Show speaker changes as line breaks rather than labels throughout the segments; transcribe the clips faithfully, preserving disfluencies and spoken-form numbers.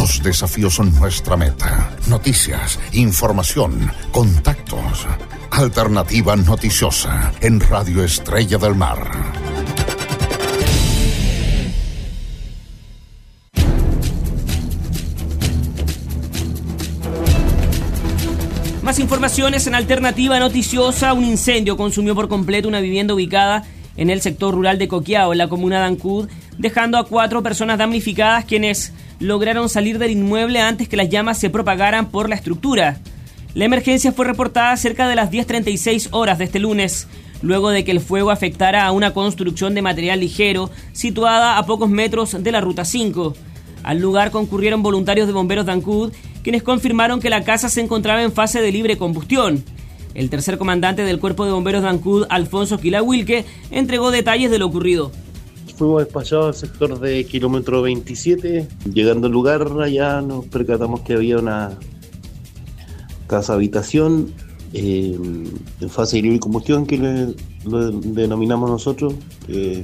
Los desafíos son nuestra meta. Noticias, información, contactos. Alternativa Noticiosa en Radio Estrella del Mar.
Más informaciones en Alternativa Noticiosa. Un incendio consumió por completo una vivienda ubicada en el sector rural de Coqueao, en la comuna de Ancud, dejando a cuatro personas damnificadas, quienes lograron salir del inmueble antes que las llamas se propagaran por la estructura. La emergencia fue reportada cerca de las diez treinta y seis horas de este lunes, luego de que el fuego afectara a una construcción de material ligero situada a pocos metros de la Ruta cinco. Al lugar concurrieron voluntarios de bomberos de Ancud, quienes confirmaron que la casa se encontraba en fase de libre combustión. El tercer comandante del Cuerpo de Bomberos de Ancud, Alfonso Quilawilque, entregó detalles de lo ocurrido.
Fuimos despachados al sector de kilómetro veintisiete. Llegando al lugar, allá nos percatamos que había una casa habitación eh, en fase de libre combustión, que le, lo denominamos nosotros, eh,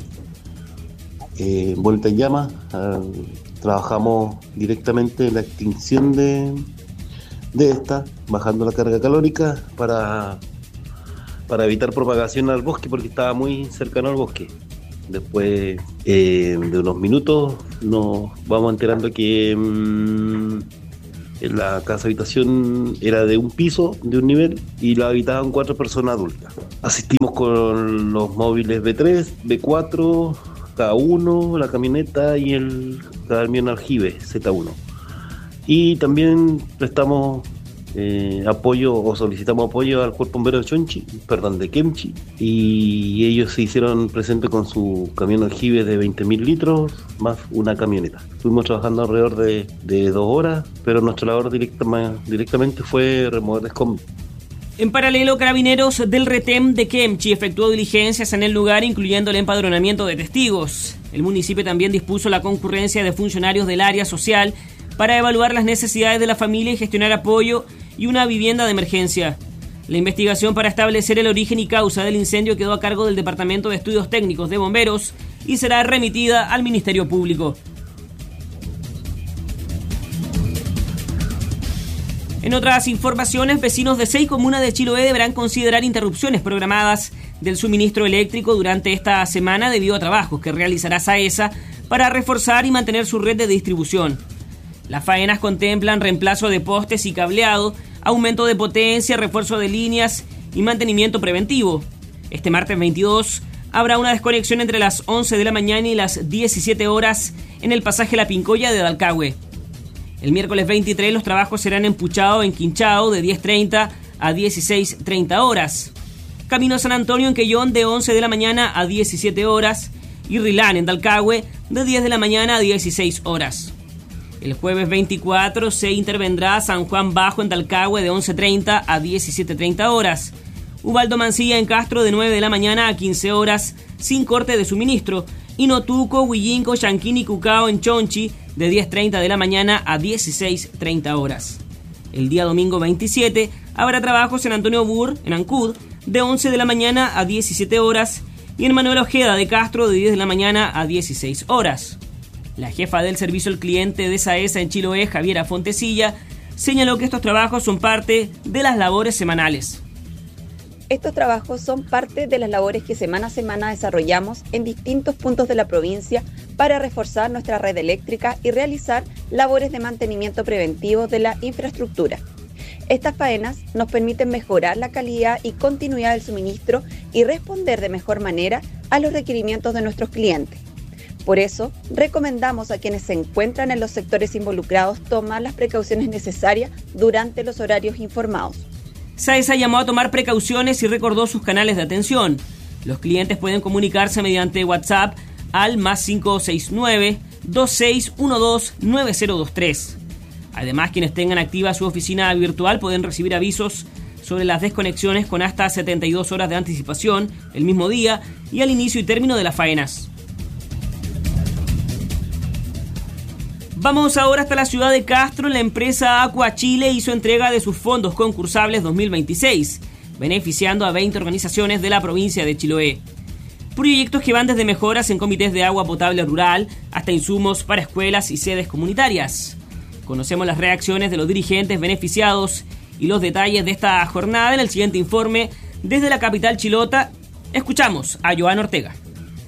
eh, envuelta en llamas. Eh, trabajamos directamente en la extinción de, de esta, bajando la carga calórica para, para evitar propagación al bosque, porque estaba muy cercano al bosque. Después eh, de unos minutos nos vamos enterando que mmm, la casa habitación era de un piso, de un nivel, y la habitaban cuatro personas adultas. Asistimos con los móviles B tres, B cuatro, K uno, la camioneta y el camión aljibe Z uno. Y también prestamos eh, apoyo o solicitamos apoyo al Cuerpo Bombero de Chonchi, perdón, de Kemchi, y ellos se hicieron presentes con su camión aljibe de veinte mil litros más una camioneta. Estuvimos trabajando alrededor de, de dos horas, pero nuestra labor directa, directamente fue remover escombros.
En paralelo, Carabineros del Retén de Kemchi efectuó diligencias en el lugar, incluyendo el empadronamiento de testigos. El municipio también dispuso la concurrencia de funcionarios del área social para evaluar las necesidades de la familia y gestionar apoyo y una vivienda de emergencia. La investigación para establecer el origen y causa del incendio quedó a cargo del Departamento de Estudios Técnicos de Bomberos y será remitida al Ministerio Público. En otras informaciones, vecinos de seis comunas de Chiloé deberán considerar interrupciones programadas del suministro eléctrico durante esta semana debido a trabajos que realizará SAESA para reforzar y mantener su red de distribución. Las faenas contemplan reemplazo de postes y cableado, aumento de potencia, refuerzo de líneas y mantenimiento preventivo. Este martes veintidós habrá una desconexión entre las once de la mañana y las diecisiete horas en el pasaje La Pincoya de Dalcahue. El miércoles veintitrés los trabajos serán en Puchao, en Quinchao, de diez treinta a dieciséis treinta horas. Camino San Antonio, en Quellón, de once de la mañana a diecisiete horas. Y Rilán, en Dalcahue, de diez de la mañana a dieciséis horas. El jueves veinticuatro se intervendrá San Juan Bajo, en Dalcahue, de once treinta a diecisiete treinta horas. Ubaldo Mancilla, en Castro, de nueve de la mañana a quince horas, sin corte de suministro. Y Notuco, Huillinco, Yanquín y Cucao, en Chonchi, de diez treinta de la mañana a dieciséis treinta horas. El día domingo veintisiete habrá trabajos en Antonio Burr, en Ancud, de once de la mañana a diecisiete horas, y en Manuel Ojeda de Castro, de diez de la mañana a dieciséis horas. La jefa del servicio al cliente de SAESA en Chiloé, Javiera Fontecilla, señaló que estos trabajos son parte de las labores semanales.
Estos trabajos son parte de las labores que semana a semana desarrollamos en distintos puntos de la provincia para reforzar nuestra red eléctrica y realizar labores de mantenimiento preventivo de la infraestructura. Estas faenas nos permiten mejorar la calidad y continuidad del suministro y responder de mejor manera a los requerimientos de nuestros clientes. Por eso, recomendamos a quienes se encuentran en los sectores involucrados tomar las precauciones necesarias durante los horarios informados.
SAESA llamó a tomar precauciones y recordó sus canales de atención. Los clientes pueden comunicarse mediante WhatsApp al más cinco seis nueve, dos seis uno dos, nueve cero dos tres. Además, quienes tengan activa su oficina virtual pueden recibir avisos sobre las desconexiones con hasta setenta y dos horas de anticipación el mismo día y al inicio y término de las faenas. Vamos ahora hasta la ciudad de Castro. La empresa Aqua Chile hizo entrega de sus fondos concursables dos mil veintiséis, beneficiando a veinte organizaciones de la provincia de Chiloé. Proyectos que van desde mejoras en comités de agua potable rural hasta insumos para escuelas y sedes comunitarias. Conocemos las reacciones de los dirigentes beneficiados y los detalles de esta jornada en el siguiente informe desde la capital chilota. Escuchamos a Joan Ortega.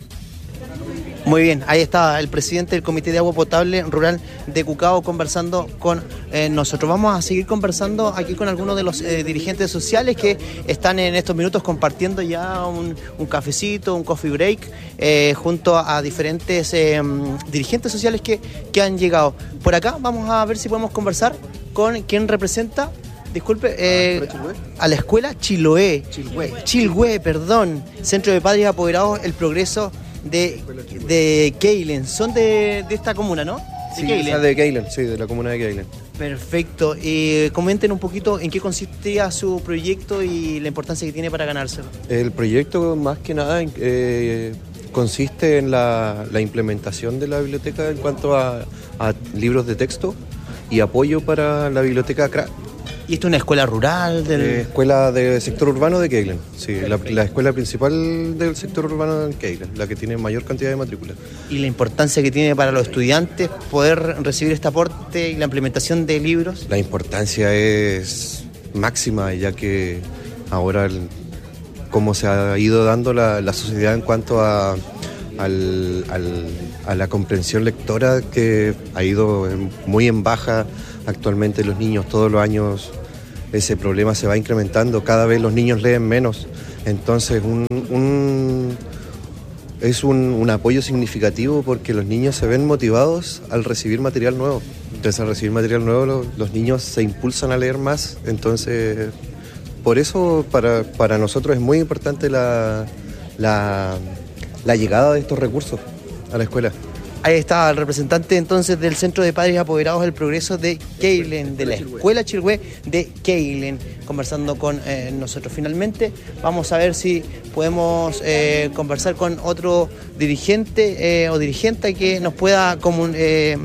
Muy bien, ahí está el presidente del Comité de Agua Potable Rural de Cucao conversando con eh, nosotros. Vamos a seguir conversando aquí con algunos de los eh, dirigentes sociales que están en estos minutos compartiendo ya un, un cafecito, un coffee break, eh, junto a diferentes eh, dirigentes sociales que, que han llegado. Por acá vamos a ver si podemos conversar con quien representa, disculpe, eh, a la escuela Chiloé. Chilhue. Chilhue, perdón. Centro de Padres Apoderados El Progreso de, de Keilen. Son de, de esta comuna, ¿no?
De sí, Keilen. de Keilen, sí, de la comuna de Keilen.
Perfecto. Eh, comenten un poquito en qué consistía su proyecto y la importancia que tiene para ganárselo.
El proyecto, más que nada, eh, consiste en la, la implementación de la biblioteca en cuanto a, a libros de texto y apoyo para la biblioteca C R A.
¿Y esto es una escuela rural? Del...
Eh, escuela del sector urbano de Keilen, sí, la, la escuela principal del sector urbano de Keilen, la que tiene mayor cantidad de matrículas.
¿Y la importancia que tiene para los estudiantes poder recibir este aporte y la implementación de libros?
La importancia es máxima, ya que ahora, el, como se ha ido dando la, la sociedad en cuanto a, al, al, a la comprensión lectora, que ha ido muy en baja. Actualmente los niños todos los años ese problema se va incrementando, cada vez los niños leen menos, entonces un, un, es un, un apoyo significativo porque los niños se ven motivados al recibir material nuevo. Entonces al recibir material nuevo los, los niños se impulsan a leer más, entonces por eso para, para nosotros es muy importante la, la, la llegada de estos recursos a la escuela.
Ahí está el representante entonces del Centro de Padres Apoderados del Progreso de Keilen, de la Escuela Chilhue de Keilen, conversando con eh, nosotros. Finalmente vamos a ver si podemos eh, conversar con otro dirigente eh, o dirigente que nos pueda comun- eh,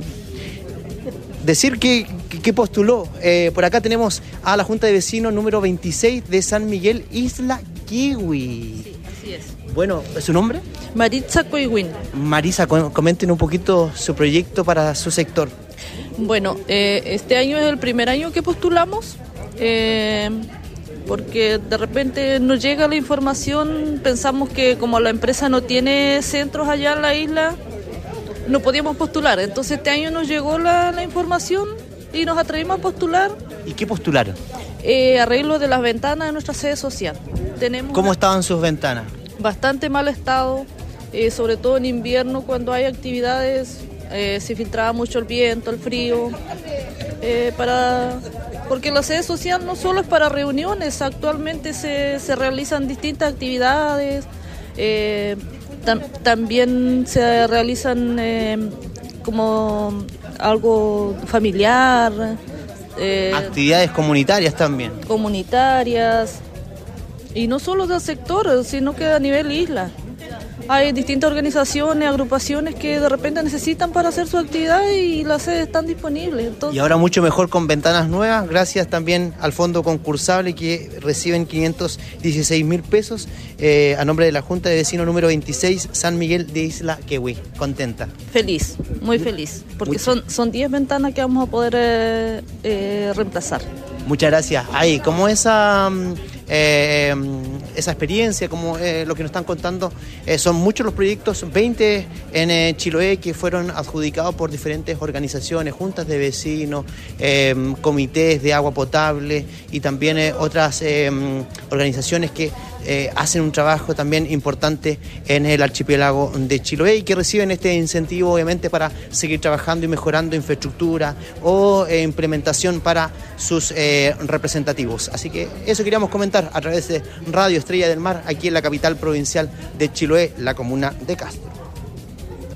decir qué, qué postuló. Eh, por acá tenemos a la Junta de Vecinos número veintiséis de San Miguel, Isla Kiwi.
Sí, así es.
Bueno, ¿su nombre?
Maritza Coihuín.
Marisa, comenten un poquito su proyecto para su sector.
Bueno, eh, este año es el primer año que postulamos, eh, porque de repente nos llega la información, pensamos que como la empresa no tiene centros allá en la isla, no podíamos postular. Entonces este año nos llegó la, la información y nos atrevimos a postular.
¿Y qué postularon?
Eh, arreglo de las ventanas de nuestra sede social. Tenemos
¿Cómo
una...
estaban sus ventanas?
Bastante mal estado, eh, sobre todo en invierno cuando hay actividades, eh, se filtraba mucho el viento, el frío, eh, para porque la sede social no solo es para reuniones, actualmente se, se realizan distintas actividades, eh, tam, también se realizan eh, como algo familiar.
Eh, actividades comunitarias también.
Comunitarias. Y no solo del sector, sino que a nivel isla. Hay distintas organizaciones, agrupaciones que de repente necesitan para hacer su actividad y las sedes están disponibles. Entonces...
Y ahora mucho mejor con ventanas nuevas, gracias también al fondo concursable que reciben quinientos dieciséis mil pesos eh, a nombre de la Junta de Vecinos número veintiséis, San Miguel de Isla Kiwi. ¿Contenta?
Feliz, muy feliz, porque Mucho. son son diez ventanas que vamos a poder eh, eh, reemplazar.
Muchas gracias. Ahí, como esa... Eh, esa experiencia, como eh, lo que nos están contando, eh, son muchos los proyectos, veinte en eh, Chiloé que fueron adjudicados por diferentes organizaciones, juntas de vecinos, eh, comités de agua potable y también eh, otras eh, organizaciones que eh, hacen un trabajo también importante en el archipiélago de Chiloé y que reciben este incentivo obviamente para seguir trabajando y mejorando infraestructura o eh, implementación para sus eh, representativos. Así que eso queríamos comentar a través de Radio Estrella del Mar, aquí en la capital provincial de Chiloé, la comuna de Castro.